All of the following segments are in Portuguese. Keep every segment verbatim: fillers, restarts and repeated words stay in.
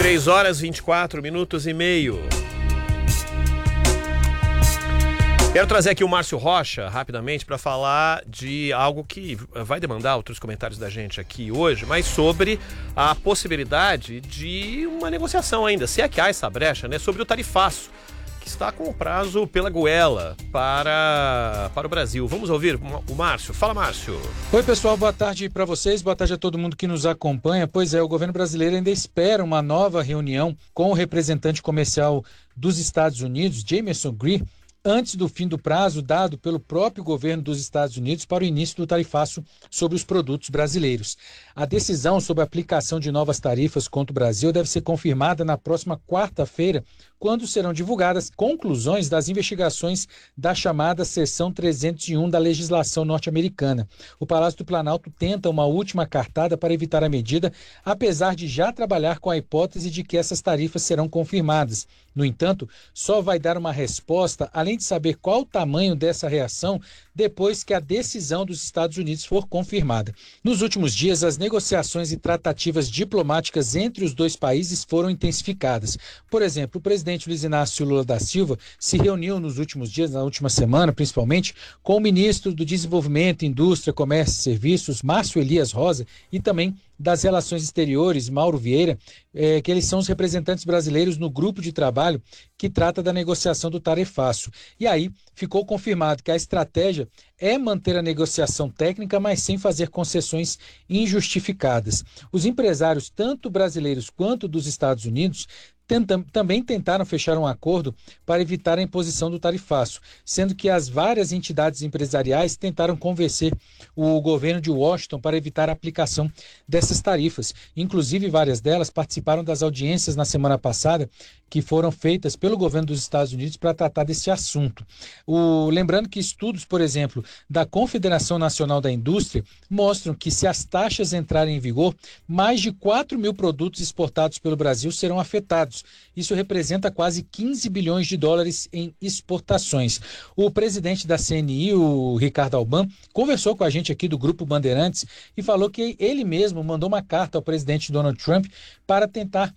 três horas, vinte e quatro minutos e meio. Quero trazer aqui o Márcio Rocha, rapidamente, para falar de algo que vai demandar outros comentários da gente aqui hoje, mas sobre a possibilidade de uma negociação ainda, se é que há essa brecha, né, sobre o tarifaço, que está com o prazo pela goela para, para o Brasil. Vamos ouvir o Márcio. Fala, Márcio. Oi, pessoal, boa tarde para vocês, boa tarde a todo mundo que nos acompanha. Pois é, o governo brasileiro ainda espera uma nova reunião com o representante comercial dos Estados Unidos, Jamieson Greer, antes do fim do prazo dado pelo próprio governo dos Estados Unidos para o início do tarifaço sobre os produtos brasileiros. A decisão sobre a aplicação de novas tarifas contra o Brasil deve ser confirmada na próxima quarta-feira, quando serão divulgadas conclusões das investigações da chamada Seção trezentos e um da legislação norte-americana. O Palácio do Planalto tenta uma última cartada para evitar a medida, apesar de já trabalhar com a hipótese de que essas tarifas serão confirmadas. No entanto, só vai dar uma resposta, além de saber qual o tamanho dessa reação, depois que a decisão dos Estados Unidos for confirmada. Nos últimos dias, as negociações e tratativas diplomáticas entre os dois países foram intensificadas. Por exemplo, o presidente Luiz Inácio Lula da Silva se reuniu nos últimos dias, na última semana principalmente, com o ministro do Desenvolvimento, Indústria, Comércio e Serviços, Márcio Elias Rosa, e também das Relações Exteriores, Mauro Vieira, eh, que eles são os representantes brasileiros no grupo de trabalho que trata da negociação do tarifaço. E aí ficou confirmado que a estratégia é manter a negociação técnica, mas sem fazer concessões injustificadas. Os empresários, tanto brasileiros quanto dos Estados Unidos, Tentam, também tentaram fechar um acordo para evitar a imposição do tarifaço, sendo que as várias entidades empresariais tentaram convencer o governo de Washington para evitar a aplicação dessas tarifas. Inclusive, várias delas participaram das audiências na semana passada que foram feitas pelo governo dos Estados Unidos para tratar desse assunto. O, lembrando que estudos, por exemplo, da Confederação Nacional da Indústria mostram que, se as taxas entrarem em vigor, mais de quatro mil produtos exportados pelo Brasil serão afetados. Isso representa quase quinze bilhões de dólares em exportações. O presidente da C N I, o Ricardo Alban, conversou com a gente aqui do Grupo Bandeirantes e falou que ele mesmo mandou uma carta ao presidente Donald Trump para tentar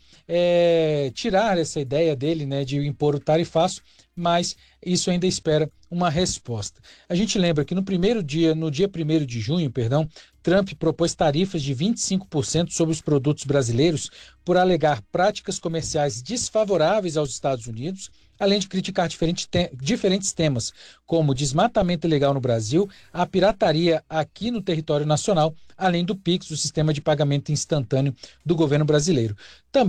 é, tirar essa ideia dele, né, de impor o tarifaço, mas isso ainda espera uma resposta. A gente lembra que no primeiro dia, no dia primeiro de junho, perdão, Trump propôs tarifas de vinte e cinco por cento sobre os produtos brasileiros por alegar práticas comerciais desfavoráveis aos Estados Unidos, além de criticar diferentes, te- diferentes temas, como desmatamento ilegal no Brasil, a pirataria aqui no território nacional, além do Pix, o sistema de pagamento instantâneo do governo brasileiro. Também